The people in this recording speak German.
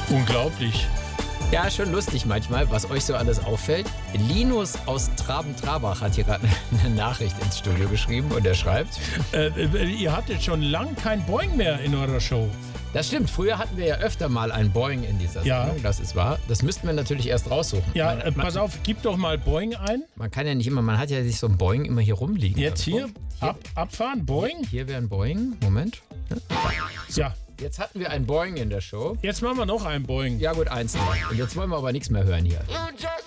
Unglaublich. Ja, schon lustig manchmal, was euch so alles auffällt. Linus aus Traben-Trabach hat hier gerade eine Nachricht ins Studio geschrieben und er schreibt: Ihr hattet schon lang kein Boing mehr in eurer Show. Das stimmt, früher hatten wir ja öfter mal ein Boing in dieser Sendung, das ist wahr. Das müssten wir natürlich erst raussuchen. Ja, pass auf, gib doch mal Boing ein. Man kann ja nicht immer, man hat ja nicht so ein Boing immer hier rumliegen. Jetzt hier abfahren, Boing. Hier wäre ein Boing, Moment. Ja. Jetzt hatten wir ein Boing in der Show. Jetzt machen wir noch ein Boing. Ja gut, eins noch. Und jetzt wollen wir aber nichts mehr hören hier.